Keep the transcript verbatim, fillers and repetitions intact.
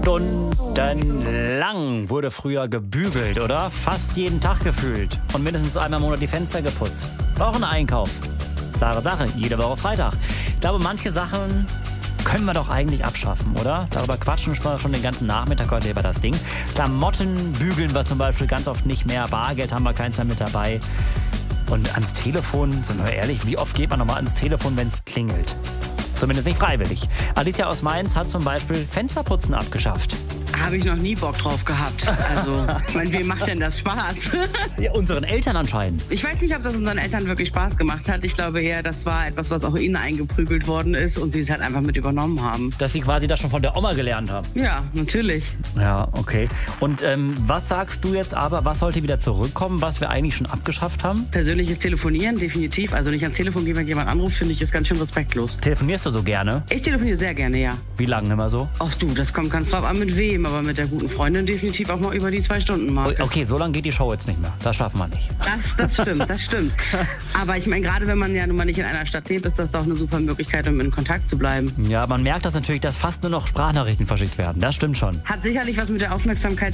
Stundenlang wurde früher gebügelt, oder? Fast jeden Tag gefühlt. Und mindestens einmal im Monat die Fenster geputzt. War auch ein Einkauf. Klare Sache, jede Woche Freitag. Ich glaube, manche Sachen können wir doch eigentlich abschaffen, oder? Darüber quatschen wir schon den ganzen Nachmittag heute über das Ding. Klamotten bügeln wir zum Beispiel ganz oft nicht mehr. Bargeld haben wir keins mehr mit dabei. Und ans Telefon, sind wir ehrlich, wie oft geht man nochmal ans Telefon, wenn es klingelt? Zumindest nicht freiwillig. Alicia aus Mainz hat zum Beispiel Fensterputzen abgeschafft. Habe ich noch nie Bock drauf gehabt. Also, ich meine, wem macht denn das Spaß? Ja, unseren Eltern anscheinend. Ich weiß nicht, ob das unseren Eltern wirklich Spaß gemacht hat. Ich glaube eher, das war etwas, was auch ihnen eingeprügelt worden ist und sie es halt einfach mit übernommen haben. Dass sie quasi das schon von der Oma gelernt haben. Ja, natürlich. Ja, okay. Und ähm, was sagst du jetzt aber, was sollte wieder zurückkommen, was wir eigentlich schon abgeschafft haben? Persönliches Telefonieren, definitiv. Also nicht ans Telefon gehen, wenn jemand anruft, finde ich, ist ganz schön respektlos. Telefonierst du so gerne? Ich telefoniere sehr gerne, ja. Wie lange immer so? Ach du, das kommt ganz drauf an, mit wem. Aber mit der guten Freundin definitiv auch mal über die zwei Stunden Marke. Okay, so lange geht die Show jetzt nicht mehr. Das schaffen wir nicht. Das, das stimmt, das stimmt. Aber ich meine, gerade wenn man ja nun mal nicht in einer Stadt lebt, ist das doch eine super Möglichkeit, um in Kontakt zu bleiben. Ja, man merkt das natürlich, dass fast nur noch Sprachnachrichten verschickt werden. Das stimmt schon. Hat sicherlich was mit der Aufmerksamkeit